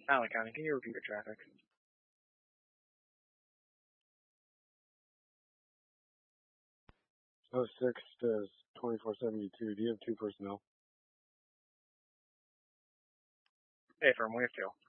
Allen County, can you repeat the traffic? Oh, 06 to 2472. Do you have 2 personnel? Hey, from Wayfield.